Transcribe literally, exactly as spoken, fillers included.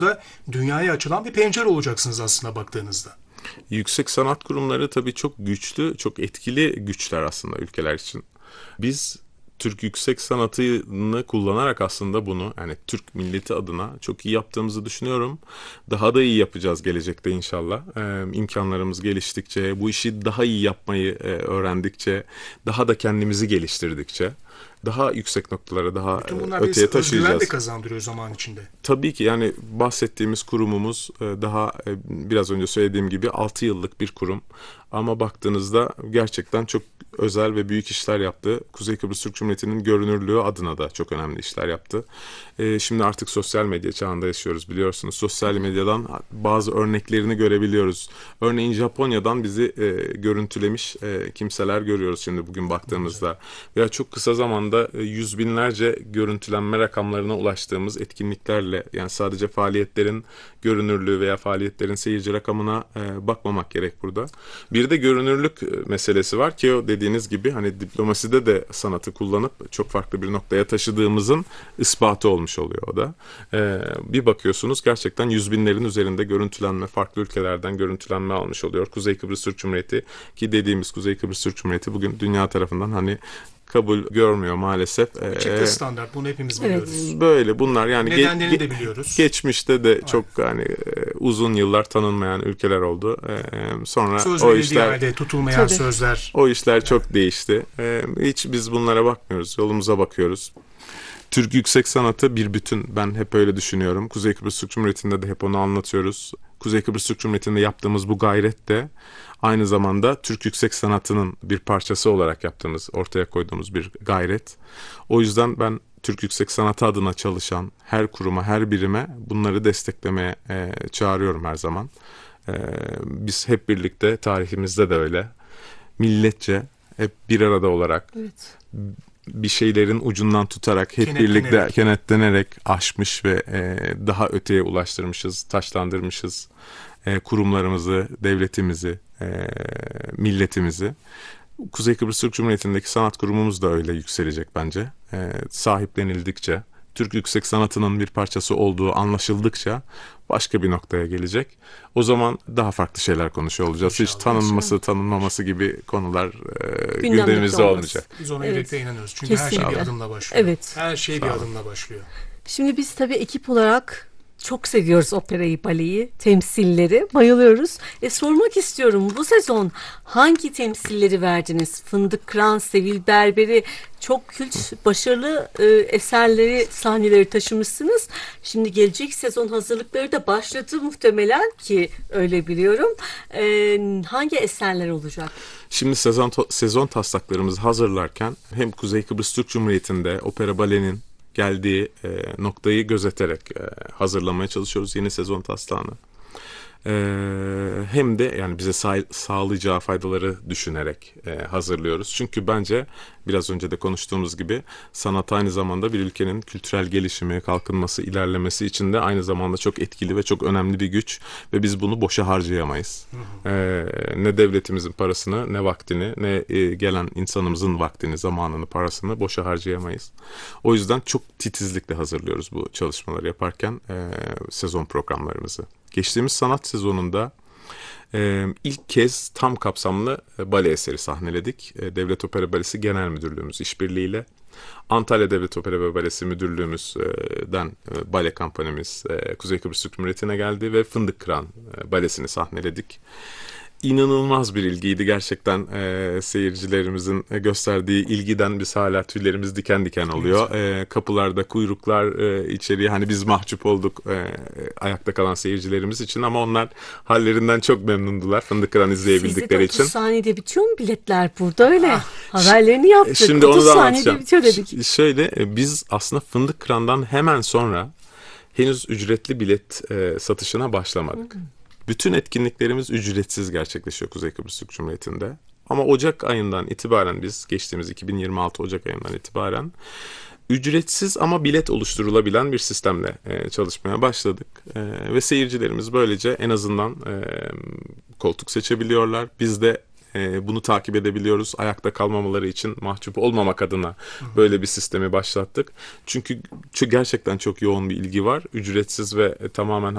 da dünyaya açılan bir pencere olacaksınız aslında baktığınızda. Yüksek sanat kurumları tabii çok güçlü, çok etkili güçler aslında ülkeler için. Biz Türk yüksek sanatını kullanarak aslında bunu, yani Türk milleti adına çok iyi yaptığımızı düşünüyorum. Daha da iyi yapacağız gelecekte inşallah. Ee, imkanlarımız geliştikçe, bu işi daha iyi yapmayı e, öğrendikçe, daha da kendimizi geliştirdikçe daha yüksek noktalara, daha Bütün e, bunlar öteye bir özgüven de taşıyacağız. kazandırıyor zaman içinde. Tabii ki, yani bahsettiğimiz kurumumuz e, daha e, biraz önce söylediğim gibi altı yıllık bir kurum. Ama baktığınızda gerçekten çok özel ve büyük işler yaptı. Kuzey Kıbrıs Türk Cumhuriyeti'nin görünürlüğü adına da çok önemli işler yaptı. E, şimdi artık sosyal medya çağında yaşıyoruz, biliyorsunuz. Sosyal medyadan bazı örneklerini görebiliyoruz. Örneğin Japonya'dan bizi e, görüntülemiş e, kimseler görüyoruz şimdi bugün baktığımızda. Veya çok kısa zamanda e, yüz binlerce görüntülenme rakamlarına ulaştığımız etkinliklerle, yani sadece faaliyetlerin görünürlüğü veya faaliyetlerin seyirci rakamına e, bakmamak gerek burada. Bir de görünürlük e, meselesi var ki o dediğiniz gibi hani diplomaside de sanatı kullanıp çok farklı bir noktaya taşıdığımızın ispatı olmuş oluyor o da. E, bir bakıyorsunuz gerçekten yüz binlerin üzerinde görüntülenme, farklı ülkelerden görüntülenme almış oluyor Kuzey Kıbrıs Türk Cumhuriyeti, ki dediğimiz Kuzey Kıbrıs Türk Cumhuriyeti bugün dünya tarafından hani kabul görmüyor maalesef. Çıktı Ee, standart, bunu hepimiz Evet. biliyoruz. böyle bunlar yani ge- Nedenlerini ge- de biliyoruz. geçmişte de çok hani e, uzun yıllar tanınmayan ülkeler oldu. Ee, sonra Söz o verildiği işler halde tutulmayan Tabii. sözler. o işler çok değişti. Ee, hiç biz bunlara bakmıyoruz. Yolumuza bakıyoruz. Türk yüksek sanatı bir bütün. Ben hep öyle düşünüyorum. Kuzey Kıbrıs Türk Cumhuriyeti'nde de hep onu anlatıyoruz. Kuzey Kıbrıs Türk Cumhuriyeti'nde yaptığımız bu gayret de aynı zamanda Türk yüksek sanatının bir parçası olarak yaptığımız, ortaya koyduğumuz bir gayret. O yüzden ben Türk yüksek sanatı adına çalışan her kuruma, her birime bunları desteklemeye e, çağırıyorum her zaman. E, biz hep birlikte, tarihimizde de öyle, milletçe hep bir arada olarak, Evet. bir şeylerin ucundan tutarak, hep Kenetlenerek. birlikte kenetlenerek aşmış ve e, daha öteye ulaştırmışız, taşlandırmışız e, kurumlarımızı, devletimizi, e, milletimizi. Kuzey Kıbrıs Türk Cumhuriyeti'ndeki sanat kurumumuz da öyle yükselecek bence. E, sahiplenildikçe, Türk yüksek sanatının bir parçası olduğu anlaşıldıkça başka bir noktaya gelecek. O zaman daha farklı şeyler konuşuyor olacağız. Hiç İnşallah. tanınması, tanınmaması gibi konular e, Gündemlikte gündemimizde olmaz. olmayacak. Biz ona Evet. yürekten inanıyoruz. Çünkü her şey Kesinlikle. bir adımla başlıyor. Evet. Her şey Sağ bir olun. adımla başlıyor. Şimdi biz tabii ekip olarak çok seviyoruz operayı, baleyi, temsilleri, bayılıyoruz. E sormak istiyorum, bu sezon hangi temsilleri verdiniz? Fındık Kıran, Sevil Berber'i, çok kült, başarılı e, eserleri, sahneleri taşımışsınız. Şimdi gelecek sezon hazırlıkları da başladı muhtemelen, ki öyle biliyorum. E, hangi eserler olacak? Şimdi sezon to- sezon taslaklarımızı hazırlarken hem Kuzey Kıbrıs Türk Cumhuriyeti'nde opera balenin geldiği e, noktayı gözeterek e, hazırlamaya çalışıyoruz yeni sezon taslağını. E, hem de yani bize sa- sağlayacağı faydaları düşünerek e, hazırlıyoruz. Çünkü bence biraz önce de konuştuğumuz gibi sanat aynı zamanda bir ülkenin kültürel gelişimi, kalkınması, ilerlemesi için de aynı zamanda çok etkili ve çok önemli bir güç ve biz bunu boşa harcayamayız. E, ne devletimizin parasını, ne vaktini, ne e, gelen insanımızın vaktini, zamanını, parasını boşa harcayamayız. O yüzden çok titizlikle hazırlıyoruz bu çalışmaları yaparken e, sezon programlarımızı. Geçtiğimiz sanat sezonunda e, ilk kez tam kapsamlı e, bale eseri sahneledik. E, Devlet Opera Balesi Genel Müdürlüğümüz işbirliğiyle. Antalya Devlet Opera ve Balesi Müdürlüğümüzden e, bale kampanyamız e, Kuzey Kıbrıs Türk Cumhuriyeti'ne geldi ve Fındık Kıran e, balesini sahneledik. İnanılmaz bir ilgiydi gerçekten, e, seyircilerimizin gösterdiği ilgiden biz hala tüylerimiz diken diken oluyor. E, kapılarda kuyruklar, e, içeriye hani biz mahcup olduk e, ayakta kalan seyircilerimiz için, ama onlar hallerinden çok memnundular Fındık Kıran izleyebildikleri Sizde de için. otuz saniyede bitiyor mu biletler burada, öyle? Ah, Haberlerini yaptık. Şimdi onu otuz da saniyede anlatacağım. bitiyor dedik. Ş- Şöyle e, biz aslında Fındık Kıran'dan hemen sonra henüz ücretli bilet e, satışına başlamadık. Bütün etkinliklerimiz ücretsiz gerçekleşiyor Kuzey Kıbrıs Türk Cumhuriyeti'nde. Ama Ocak ayından itibaren, biz geçtiğimiz iki bin yirmi altı Ocak ayından itibaren ücretsiz ama bilet oluşturulabilen bir sistemle e, çalışmaya başladık. E, ve seyircilerimiz böylece en azından e, koltuk seçebiliyorlar. Biz de e, bunu takip edebiliyoruz. Ayakta kalmamaları için, mahcup olmamak adına böyle bir sistemi başlattık. Çünkü, çünkü gerçekten çok yoğun bir ilgi var. Ücretsiz ve e, tamamen